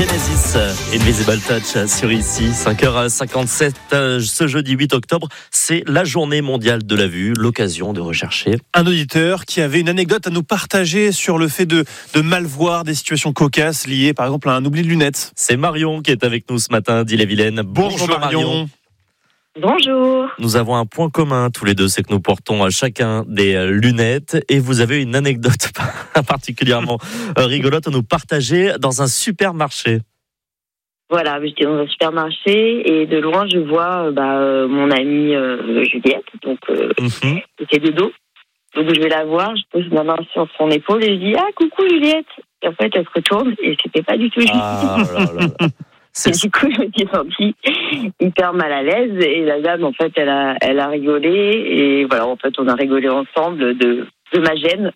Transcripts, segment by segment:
Genesis, Invisible Touch sur ici, 5h57, ce jeudi 8 octobre, c'est la journée mondiale de la vue, l'occasion de rechercher. Un auditeur qui avait une anecdote à nous partager sur le fait de mal voir des situations cocasses liées par exemple à un oubli de lunettes. C'est Marion qui est avec nous ce matin d'Ille-et-Vilaine. Bonjour Marion. Bonjour. Nous avons un point commun tous les deux, c'est que nous portons chacun des lunettes et vous avez une anecdote particulièrement rigolote à nous partager dans un supermarché. Voilà, j'étais dans un supermarché et de loin je vois mon amie Juliette, donc c'était de dos. Donc je vais la voir, je pose ma main sur son épaule et je dis « Ah, coucou Juliette !» Et en fait elle se retourne et c'était pas du tout Juliette. Ah là là. Et du coup, je me suis sentie hyper mal à l'aise et la dame, en fait, elle a rigolé et voilà, en fait, on a rigolé ensemble de ma gêne.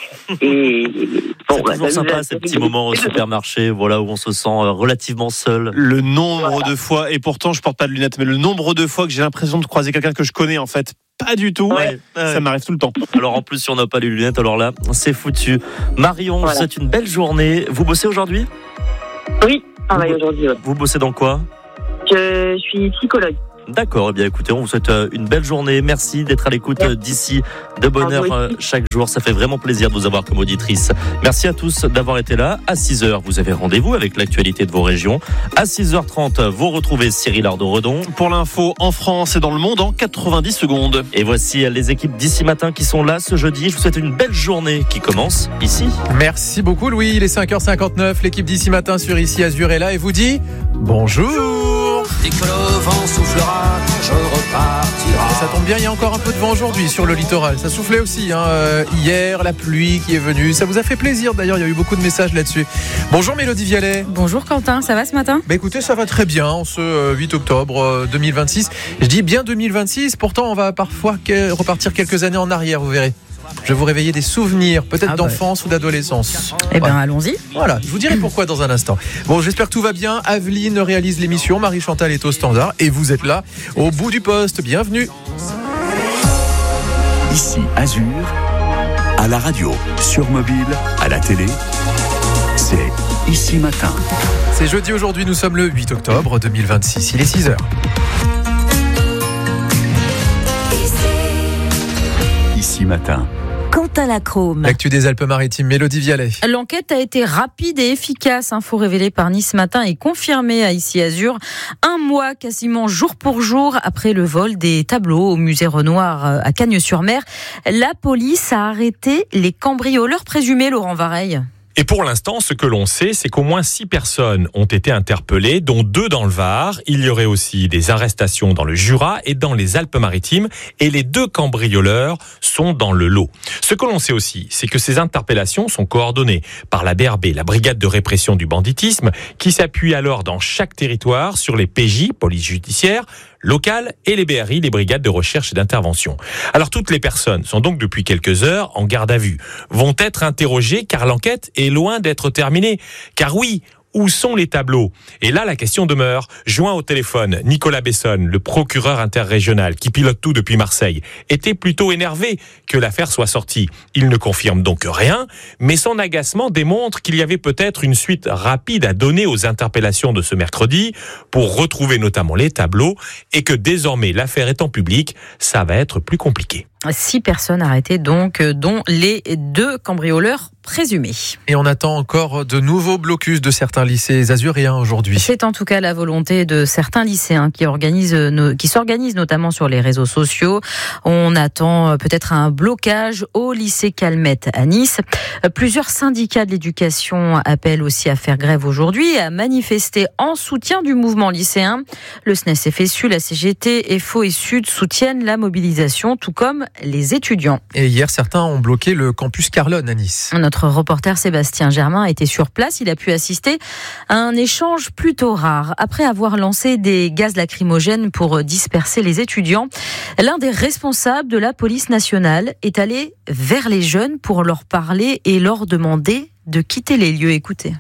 Et bon, c'est toujours sympa ces petits moments au supermarché, voilà, où on se sent relativement seul. Le nombre de fois, et pourtant je porte pas de lunettes, mais le nombre de fois que j'ai l'impression de croiser quelqu'un que je connais en fait, pas du tout. Ça m'arrive tout le temps. Alors en plus, si on n'a pas les lunettes, alors là, c'est foutu. Marion, c'est une belle journée. Vous bossez aujourd'hui ? Oui. Aujourd'hui, ouais. Vous bossez dans quoi ? Je suis psychologue. D'accord, eh bien écoutez, on vous souhaite une belle journée. Merci d'être à l'écoute d'ici, de bonne heure chaque jour. Ça fait vraiment plaisir de vous avoir comme auditrice. Merci à tous d'avoir été là. À 6h, vous avez rendez-vous avec l'actualité de vos régions. À 6h30, vous retrouvez Cyril Ardo-Redon. Pour l'info en France et dans le monde en 90 secondes. Et voici les équipes d'ici matin qui sont là ce jeudi. Je vous souhaite une belle journée qui commence ici. Merci beaucoup Louis, il est 5h59. L'équipe d'ici matin sur Ici Azur est là et vous dit bonjour. Dès que le vent soufflera, je repartira. Ça tombe bien, il y a encore un peu de vent aujourd'hui sur le littoral. Ça soufflait aussi hier, la pluie qui est venue. Ça vous a fait plaisir d'ailleurs, il y a eu beaucoup de messages là-dessus. Bonjour Mélodie Vialet. Bonjour Quentin, ça va ce matin ? Écoutez, ça va très bien en ce 8 octobre 2026. Je dis bien 2026, pourtant on va parfois repartir quelques années en arrière, vous verrez. Je vais vous réveiller des souvenirs, peut-être d'enfance ou d'adolescence. Eh bien, allons-y. Voilà, je vous dirai pourquoi dans un instant. Bon, j'espère que tout va bien. Aveline réalise l'émission, Marie-Chantal est au standard et vous êtes là, au bout du poste. Bienvenue. Ici Azur, à la radio, sur mobile, à la télé, c'est Ici Matin. C'est jeudi aujourd'hui, nous sommes le 8 octobre 2026, il est 6h. Ici Matin. Quentin Lacrome. L'actu des Alpes-Maritimes, Mélodie Vialet. L'enquête a été rapide et efficace. Info révélée par Nice Matin et confirmée à Ici Azur. Un mois, quasiment jour pour jour, après le vol des tableaux au musée Renoir à Cagnes-sur-Mer, la police a arrêté les cambrioleurs présumés, Laurent Vareille. Et pour l'instant, ce que l'on sait, c'est qu'au moins 6 personnes ont été interpellées, dont 2 dans le Var. Il y aurait aussi des arrestations dans le Jura et dans les Alpes-Maritimes. Et les 2 cambrioleurs sont dans le lot. Ce que l'on sait aussi, c'est que ces interpellations sont coordonnées par la BRB, la Brigade de répression du banditisme, qui s'appuie alors dans chaque territoire sur les PJ, police judiciaire, locales, et les BRI, les brigades de recherche et d'intervention. Alors toutes les personnes sont donc depuis quelques heures en garde à vue, vont être interrogées car l'enquête est loin d'être terminée. Car oui, où sont les tableaux ? Et là, la question demeure. Joint au téléphone, Nicolas Bessonne, le procureur interrégional qui pilote tout depuis Marseille, était plutôt énervé que l'affaire soit sortie. Il ne confirme donc rien, mais son agacement démontre qu'il y avait peut-être une suite rapide à donner aux interpellations de ce mercredi pour retrouver notamment les tableaux et que désormais l'affaire étant publique, ça va être plus compliqué. 6 personnes arrêtées donc, dont les 2 cambrioleurs présumés. Et on attend encore de nouveaux blocus de certains lycées azuréens aujourd'hui. C'est en tout cas la volonté de certains lycéens qui s'organisent notamment sur les réseaux sociaux. On attend peut-être un blocage au lycée Calmette à Nice. Plusieurs syndicats de l'éducation appellent aussi à faire grève aujourd'hui et à manifester en soutien du mouvement lycéen. Le SNES FSU, la CGT, FO et Sud soutiennent la mobilisation, tout comme les étudiants. Et hier, certains ont bloqué le campus Carlone à Nice. Notre reporter Sébastien Germain était sur place. Il a pu assister à un échange plutôt rare. Après avoir lancé des gaz lacrymogènes pour disperser les étudiants, l'un des responsables de la police nationale est allé vers les jeunes pour leur parler et leur demander de quitter les lieux. Écoutez.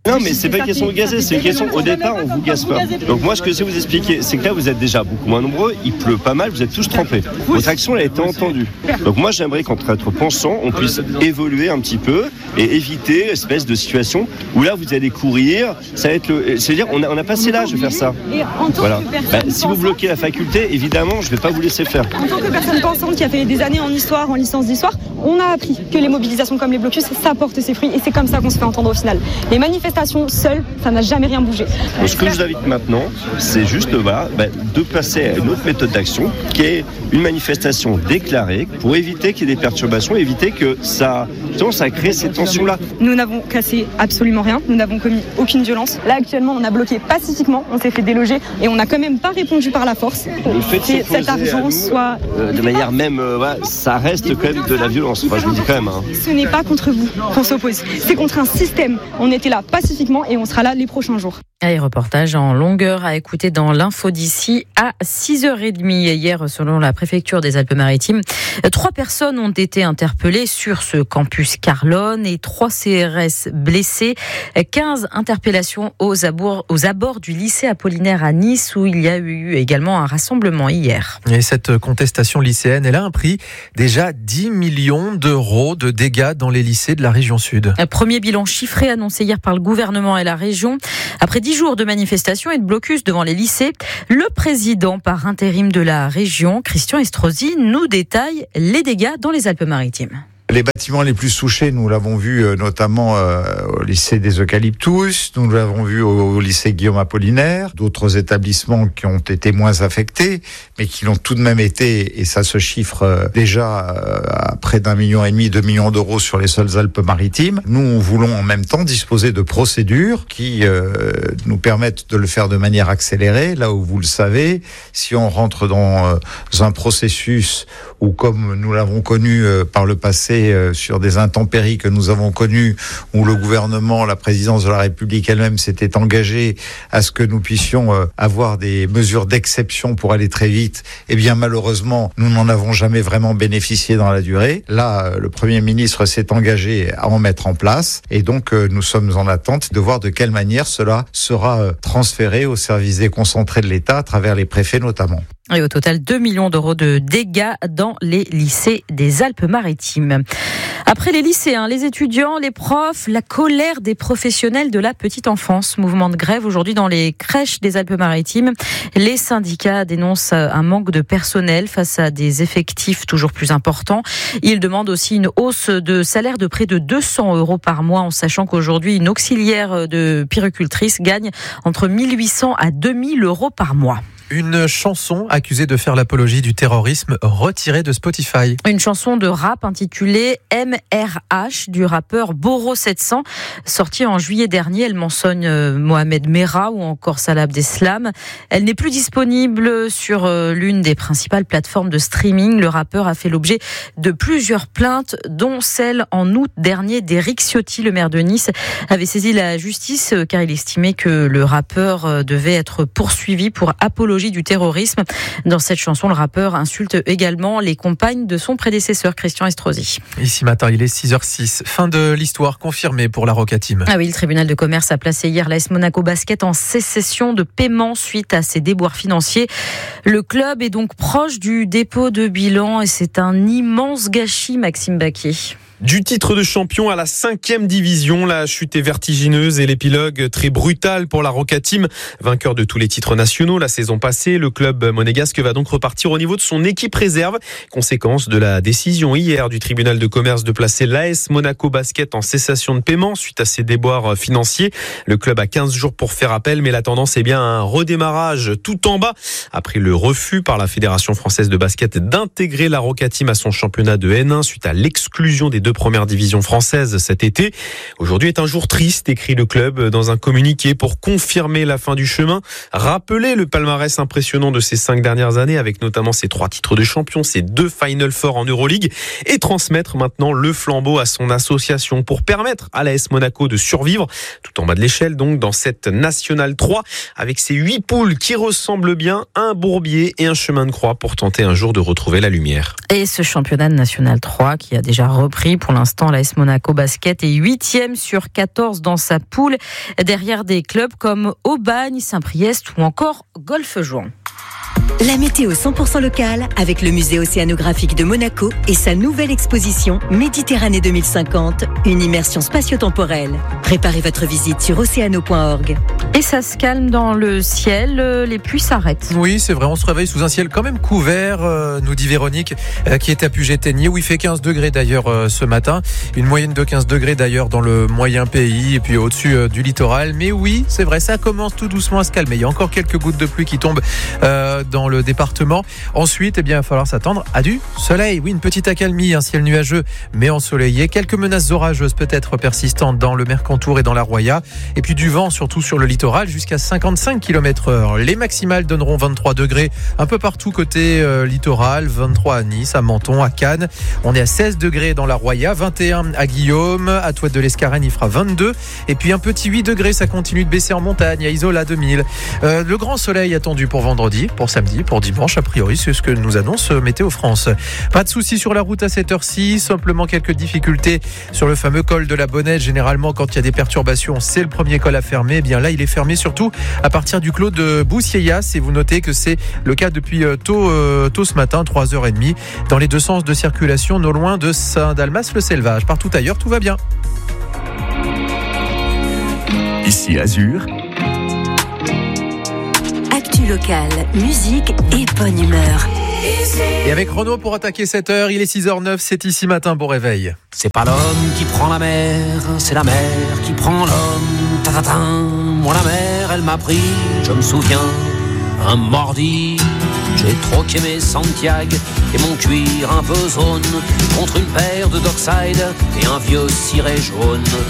Non, mais c'est pas une question de gazer, c'est une question, au départ, on vous gaze pas. Donc moi, ce que je vais vous expliquer, c'est que là, vous êtes déjà beaucoup moins nombreux, il pleut pas mal, vous êtes tous trempés. Votre action, elle a été entendue. Donc moi, j'aimerais qu'entre être pensants, on puisse évoluer un petit peu et éviter espèce de situation où là, vous allez courir, ça va être c'est-à-dire, on a passé l'âge de faire ça. Voilà. Si vous bloquez la faculté, évidemment, je vais pas vous laisser faire. En tant que personne pensante qui a fait des années en histoire, en licence d'histoire, on a appris que les mobilisations comme les blocus, ça porte ses fruits et c'est comme ça qu'on se fait entendre au final. Les manifestations seules, ça n'a jamais rien bougé. Donc, ce que je vous invite maintenant, c'est juste de passer à une autre méthode d'action qui est une manifestation déclarée pour éviter qu'il y ait des perturbations, éviter que ça crée ces tensions-là. Nous n'avons cassé absolument rien, nous n'avons commis aucune violence. Là actuellement, on a bloqué pacifiquement, on s'est fait déloger et on n'a quand même pas répondu par la force. Le fait de cet argent soit de manière même, ça reste quand même de la violence. Enfin, je vous le dis quand même. Ce n'est pas contre vous qu'on s'oppose, c'est contre un système. On était là pacifiquement et on sera là les prochains jours. Et reportage en longueur à écouter dans l'info d'ici à 6h30. Hier, selon la préfecture des Alpes-Maritimes, 3 personnes ont été interpellées sur ce campus Carlone et 3 CRS blessés. 15 interpellations aux abords du lycée Apollinaire à Nice où il y a eu également un rassemblement hier. Et cette contestation lycéenne, elle a un prix, déjà 10 millions d'euros de dégâts dans les lycées de la région sud. Un premier bilan chiffré annoncé hier par le gouvernement et la région. Après 10 jours de manifestations et de blocus devant les lycées, le président par intérim de la région, Christian Estrosi, nous détaille les dégâts dans les Alpes-Maritimes. Les bâtiments les plus touchés, nous l'avons vu notamment au lycée des Eucalyptus, nous l'avons vu au lycée Guillaume Apollinaire, d'autres établissements qui ont été moins affectés, mais qui l'ont tout de même été, et ça se chiffre déjà à près d'1,5 million, 2 millions d'euros sur les seules Alpes-Maritimes. Nous voulons en même temps disposer de procédures qui nous permettent de le faire de manière accélérée, là où vous le savez, si on rentre dans un processus où, comme nous l'avons connu par le passé, sur des intempéries que nous avons connues, où le gouvernement, la présidence de la République elle-même s'était engagée à ce que nous puissions avoir des mesures d'exception pour aller très vite, eh bien malheureusement, nous n'en avons jamais vraiment bénéficié dans la durée. Là, le Premier ministre s'est engagé à en mettre en place, et donc nous sommes en attente de voir de quelle manière cela sera transféré aux services déconcentrés de l'État, à travers les préfets notamment. Et au total, 2 millions d'euros de dégâts dans les lycées des Alpes-Maritimes. Après les lycéens, les étudiants, les profs, la colère des professionnels de la petite enfance. Mouvement de grève aujourd'hui dans les crèches des Alpes-Maritimes. Les syndicats dénoncent un manque de personnel face à des effectifs toujours plus importants. Ils demandent aussi une hausse de salaire de près de 200 euros par mois, en sachant qu'aujourd'hui, une auxiliaire de puéricultrice gagne entre 1 800 à 2 000 euros par mois. Une chanson accusée de faire l'apologie du terrorisme retirée de Spotify. Une chanson de rap intitulée MRH du rappeur Boro 700, sortie en juillet dernier. Elle mentionne Mohamed Merah ou encore Salah Abdeslam. Elle n'est plus disponible sur l'une des principales plateformes de streaming. Le rappeur a fait l'objet de plusieurs plaintes, dont celle en août dernier d'Éric Ciotti, le maire de Nice, avait saisi la justice car il estimait que le rappeur devait être poursuivi pour apologie du terrorisme. Dans cette chanson, le rappeur insulte également les compagnes de son prédécesseur, Christian Estrosi. Ici matin, il est 6h06. Fin de l'histoire confirmée pour la Roca Team. Ah oui, le tribunal de commerce a placé hier l'AS Monaco Basket en cessation de paiement suite à ses déboires financiers. Le club est donc proche du dépôt de bilan et c'est un immense gâchis, Maxime Baquier. Du titre de champion à la 5e division, la chute est vertigineuse et l'épilogue très brutal pour la Roca Team. Vainqueur de tous les titres nationaux la saison passée, le club monégasque va donc repartir au niveau de son équipe réserve. Conséquence de la décision hier du tribunal de commerce de placer l'AS Monaco Basket en cessation de paiement suite à ses déboires financiers. Le club a 15 jours pour faire appel, mais la tendance est bien un redémarrage tout en bas après le refus par la Fédération française de basket d'intégrer la Roca Team à son championnat de N1 suite à l'exclusion des 2 premières divisions françaises cet été. Aujourd'hui est un jour triste, écrit le club dans un communiqué pour confirmer la fin du chemin, rappeler le palmarès impressionnant de ces 5 dernières années avec notamment ses 3 titres de champion, ses 2 Final Four en Euroleague et transmettre maintenant le flambeau à son association pour permettre à l'AS Monaco de survivre tout en bas de l'échelle, donc dans cette Nationale 3 avec ses 8 poules qui ressemblent bien à un bourbier et un chemin de croix pour tenter un jour de retrouver la lumière. Et ce championnat de Nationale 3 qui a déjà repris aujourd'hui. Pour l'instant, l'AS Monaco Basket est 8e sur 14 dans sa poule, derrière des clubs comme Aubagne, Saint-Priest ou encore Golfe-Juan. La météo 100% locale avec le musée océanographique de Monaco et sa nouvelle exposition Méditerranée 2050, une immersion spatio-temporelle. Préparez votre visite sur océano.org. Et ça se calme dans le ciel, les pluies s'arrêtent. Oui, c'est vrai, on se réveille sous un ciel quand même couvert, nous dit Véronique, qui est à Puget-Théniers, où il fait 15 degrés d'ailleurs ce matin. Une moyenne de 15 degrés d'ailleurs dans le moyen pays et puis au-dessus du littoral. Mais oui, c'est vrai, ça commence tout doucement à se calmer. Il y a encore quelques gouttes de pluie qui tombent dans le département. Ensuite, il va falloir s'attendre à du soleil. Oui, une petite accalmie, un ciel nuageux mais ensoleillé. Quelques menaces orageuses peut-être persistantes dans le Mercantour et dans la Roya. Et puis du vent surtout sur le littoral jusqu'à 55 km/h. Les maximales donneront 23 degrés un peu partout côté littoral. 23 à Nice, à Menton, à Cannes. On est à 16 degrés dans la Roya, 21 à Guillaume, à Touette de l'Escarène il fera 22. Et puis un petit 8 degrés, ça continue de baisser en montagne, à Isola 2000. Le grand soleil attendu pour vendredi, pour samedi, pour dimanche, a priori, c'est ce que nous annonce Météo France. Pas de soucis sur la route à cette heure-ci, simplement quelques difficultés sur le fameux col de la Bonnette. Généralement, quand il y a des perturbations, c'est le premier col à fermer. Eh bien là, il est fermé surtout à partir du clos de Boussieyas. Et vous notez que c'est le cas depuis tôt ce matin, 3h30, dans les deux sens de circulation, non loin de Saint-Dalmas-le-Selvage. Partout ailleurs, tout va bien. Ici Azur. Local, musique et bonne humeur. Et avec Renaud pour attaquer cette heure, il est 6h09, c'est ici matin, bon réveil. C'est pas l'homme qui prend la mer, c'est la mer qui prend l'homme. Ta-ta-ta. Moi la mer, elle m'a pris, je me souviens, un mardi. J'ai troqué mes Santiago et mon cuir un peu zone contre une paire de Dockside et un vieux ciré jaune.